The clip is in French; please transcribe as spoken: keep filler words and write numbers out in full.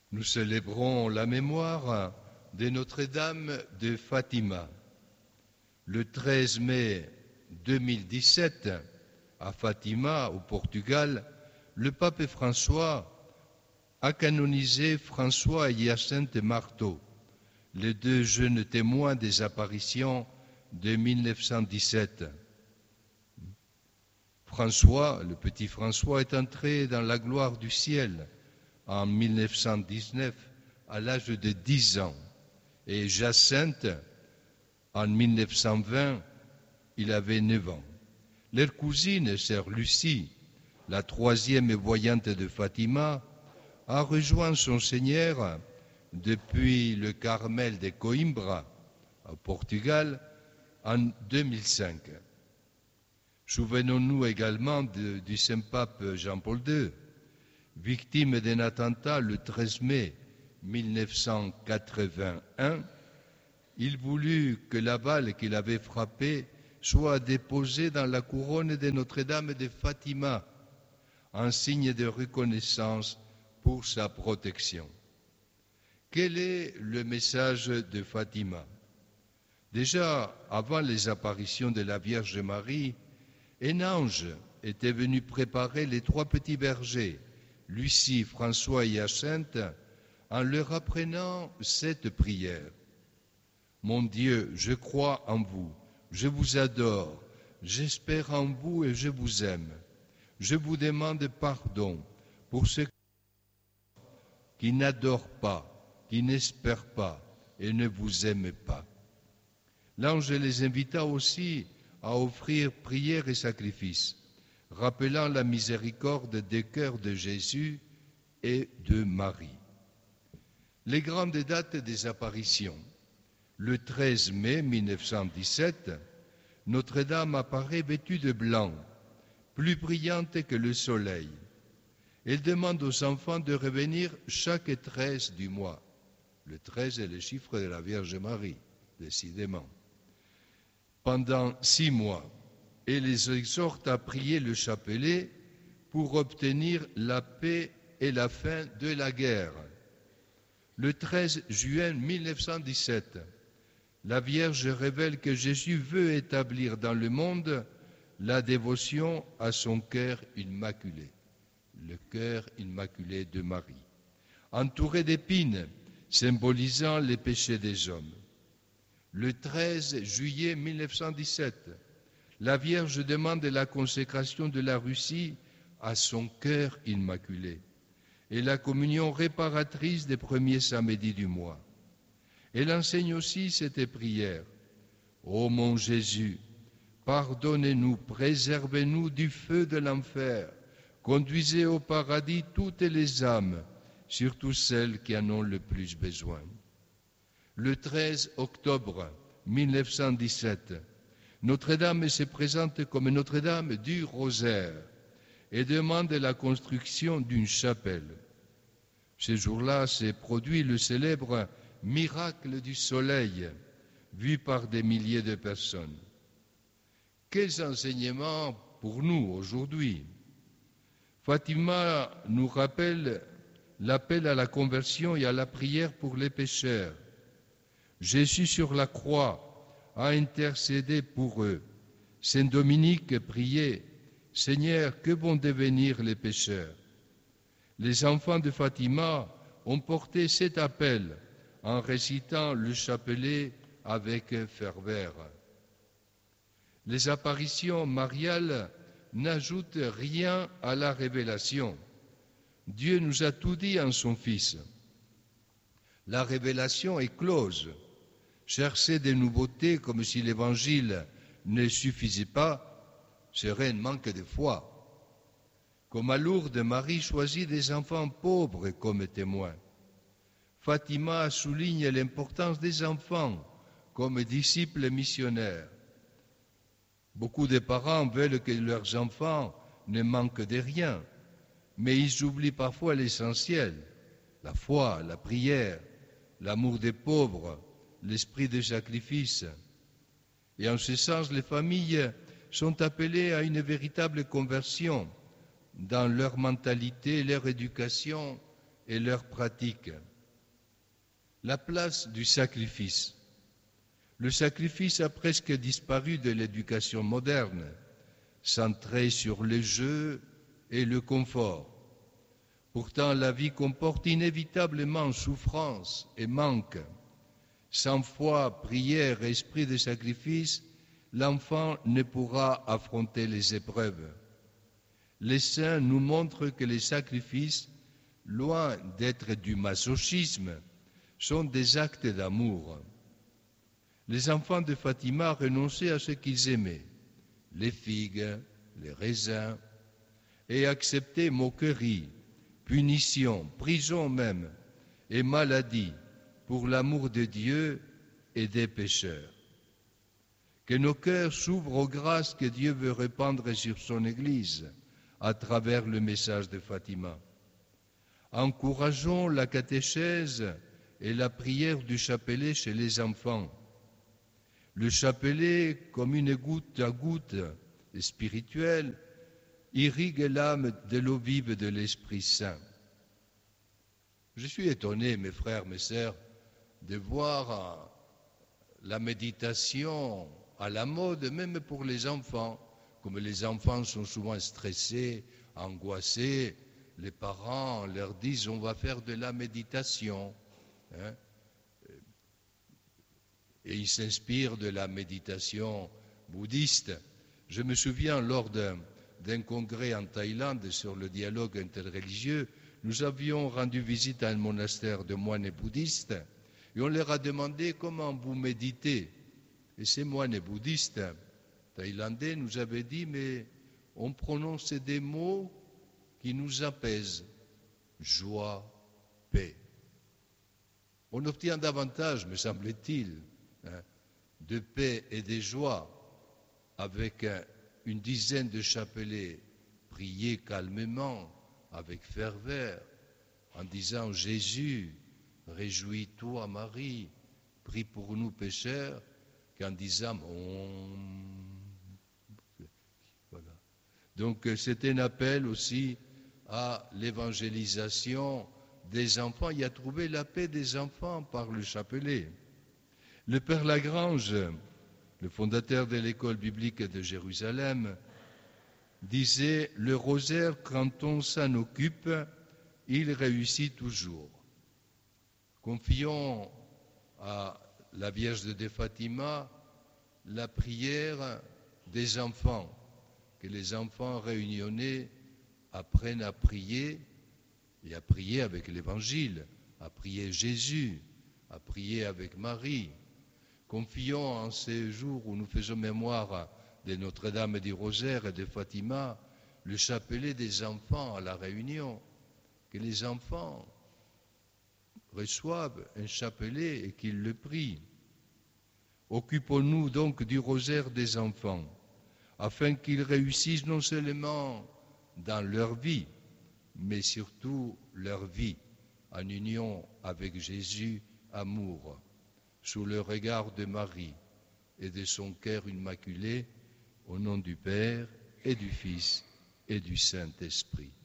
Nous célébrons la mémoire de Notre-Dame de Fatima. Le treize mai deux mille dix-sept, à Fatima, au Portugal, le pape François a canonisé François et Hyacinthe Marteau, les deux jeunes témoins des apparitions de mille neuf cent dix-sept. François, le petit François, est entré dans la gloire du ciel en mille neuf cent dix-neuf à l'âge de dix ans. Et Hyacinthe, en mille neuf cent vingt, il avait neuf ans. Leur cousine, sœur Lucie, la troisième voyante de Fatima, a rejoint son Seigneur depuis le Carmel de Coimbra, au Portugal, en deux mille cinq. Souvenons-nous également de, du Saint-Pape Jean-Paul deux, victime d'un attentat le treize mai mille neuf cent quatre-vingt-un. Il voulut que la balle qu'il avait frappée soit déposée dans la couronne de Notre-Dame de Fatima, en signe de reconnaissance pour sa protection. Quel est le message de Fatima? Déjà, avant les apparitions de la Vierge Marie, un ange était venu préparer les trois petits bergers, Lucie, François et Hyacinthe, en leur apprenant cette prière. Mon Dieu, je crois en vous, je vous adore, j'espère en vous et je vous aime. Je vous demande pardon pour ceux qui n'adorent pas, qui n'espèrent pas et ne vous aiment pas. L'ange les invita aussi à offrir prières et sacrifices, rappelant la miséricorde des cœurs de Jésus et de Marie. Les grandes dates des apparitions. Le treize mai mille neuf cent dix-sept, Notre-Dame apparaît vêtue de blanc, plus brillante que le soleil. Elle demande aux enfants de revenir chaque treize du mois. Le treize est le chiffre de la Vierge Marie, décidément. Pendant six mois, et les exhorte à prier le chapelet pour obtenir la paix et la fin de la guerre. Le treize juin mille neuf cent dix-sept, la Vierge révèle que Jésus veut établir dans le monde la dévotion à son cœur immaculé, le cœur immaculé de Marie, entouré d'épines symbolisant les péchés des hommes. Le treize juillet mille neuf cent dix-sept, la Vierge demande la consécration de la Russie à son cœur immaculé et la communion réparatrice des premiers samedis du mois. Elle enseigne aussi cette prière. Ô mon Jésus, pardonnez-nous, préservez-nous du feu de l'enfer, conduisez au paradis toutes les âmes, surtout celles qui en ont le plus besoin. Le treize octobre mille neuf cent dix-sept, Notre-Dame se présente comme Notre-Dame du Rosaire et demande la construction d'une chapelle. Ce jour-là s'est produit le célèbre miracle du soleil, vu par des milliers de personnes. Quels enseignements pour nous aujourd'hui? Fatima nous rappelle l'appel à la conversion et à la prière pour les pécheurs. Jésus sur la croix a intercédé pour eux. Saint Dominique priait, « Seigneur, que vont devenir les pécheurs ?» Les enfants de Fatima ont porté cet appel en récitant le chapelet avec ferveur. Les apparitions mariales n'ajoutent rien à la révélation. Dieu nous a tout dit en son Fils. La révélation est close. Chercher des nouveautés comme si l'Évangile ne suffisait pas serait un manque de foi. Comme à Lourdes, Marie choisit des enfants pauvres comme témoins. Fatima souligne l'importance des enfants comme disciples missionnaires. Beaucoup de parents veulent que leurs enfants ne manquent de rien, mais ils oublient parfois l'essentiel, la foi, la prière, l'amour des pauvres, l'esprit de sacrifice. Et en ce sens, les familles sont appelées à une véritable conversion dans leur mentalité, leur éducation et leur pratique. La place du sacrifice. Le sacrifice a presque disparu de l'éducation moderne, centrée sur le jeu et le confort. Pourtant, la vie comporte inévitablement souffrance et manque. Sans foi, prière et esprit de sacrifice, l'enfant ne pourra affronter les épreuves. Les saints nous montrent que les sacrifices, loin d'être du masochisme, sont des actes d'amour. Les enfants de Fatima renonçaient à ce qu'ils aimaient, les figues, les raisins, et acceptaient moqueries, punitions, prison même, et maladie, pour l'amour de Dieu et des pécheurs. Que nos cœurs s'ouvrent aux grâces que Dieu veut répandre sur son Église à travers le message de Fatima. Encourageons la catéchèse et la prière du chapelet chez les enfants. Le chapelet, comme une goutte à goutte spirituelle, irrigue l'âme de l'eau vive de l'Esprit Saint. Je suis étonné, mes frères, mes sœurs, de voir la méditation à la mode, même pour les enfants. Comme les enfants sont souvent stressés, angoissés, les parents leur disent on va faire de la méditation. Hein? Et ils s'inspirent de la méditation bouddhiste. Je me souviens lors d'un, d'un congrès en Thaïlande sur le dialogue interreligieux, nous avions rendu visite à un monastère de moines bouddhistes et on leur a demandé comment vous méditez. Et ces moines bouddhistes thaïlandais nous avaient dit mais on prononce des mots qui nous apaisent, joie, paix. On obtient davantage, me semble-t-il, hein, de paix et de joie avec une dizaine de chapelets priés calmement, avec ferveur, en disant « Jésus, réjouis-toi Marie, prie pour nous pécheurs », qu'en disant « Voilà. » Donc c'est un appel aussi à l'évangélisation des enfants et à trouver la paix des enfants par le chapelet. Le Père Lagrange, le fondateur de l'école biblique de Jérusalem, disait « Le rosaire, quand on s'en occupe, il réussit toujours ». Confions à la Vierge de Fatima la prière des enfants, que les enfants réunionnais apprennent à prier et à prier avec l'Évangile, à prier Jésus, à prier avec Marie. Confions en ces jours où nous faisons mémoire de Notre-Dame du Rosaire et de Fatima, le chapelet des enfants à la Réunion, que les enfants reçoivent un chapelet et qu'ils le prient. Occupons-nous donc du rosaire des enfants, afin qu'ils réussissent non seulement dans leur vie, mais surtout leur vie en union avec Jésus, amour, sous le regard de Marie et de son cœur immaculé, au nom du Père et du Fils et du Saint-Esprit.